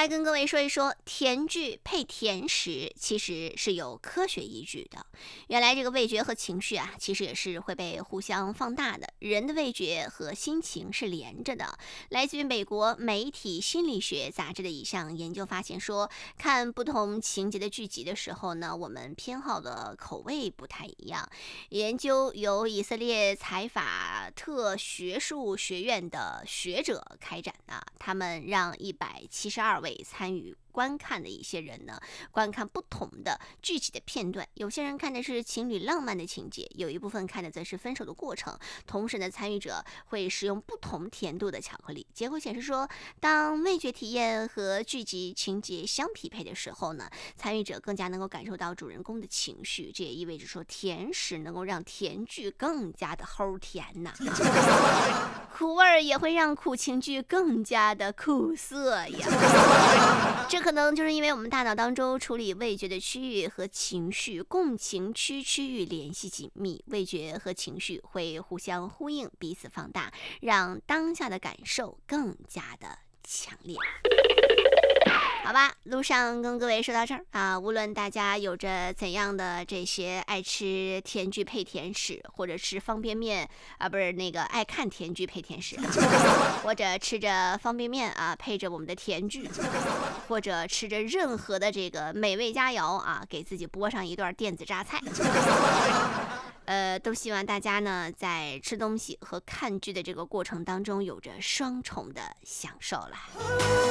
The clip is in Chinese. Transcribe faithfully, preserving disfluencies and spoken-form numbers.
跟各位说一说，甜剧配甜食其实是有科学依据的。原来这个味觉和情绪啊，其实也是会被互相放大的。人的味觉和心情是连着的。来自于美国媒体心理学杂志的一项研究发现说，看不同情节的剧集的时候呢，我们偏好的口味不太一样。研究由以色列财法特学术学院的学者开展的，他们让一百七十二位参与观看的一些人呢，观看不同的剧集的片段。有些人看的是情侣浪漫的情节，有一部分看的则是分手的过程。同时呢，参与者会使用不同甜度的巧克力。结果显示说，当味觉体验和剧集情节相匹配的时候呢，参与者更加能够感受到主人公的情绪。这也意味着说，甜食能够让甜剧更加的齁甜呐，苦味儿也会让苦情剧更加的苦涩呀。这可能就是因为我们大脑当中处理味觉的区域和情绪共情区区域联系紧密，味觉和情绪会互相呼应，彼此放大，让当下的感受更加的强烈。好吧，路上跟各位说到这儿啊，无论大家有着怎样的这些爱吃甜剧配甜食，或者吃方便面啊，不是那个爱看甜剧配甜食，或者吃着方便面啊配着我们的甜剧，或者吃着任何的这个美味佳肴啊，给自己拨上一段电子榨菜。呃，都希望大家呢在吃东西和看剧的这个过程当中有着双重的享受啦。